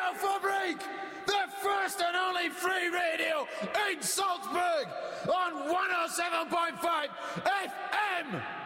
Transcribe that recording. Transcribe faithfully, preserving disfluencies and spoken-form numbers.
Fabrik, the first and only free radio in Salzburg on one oh seven point five F M.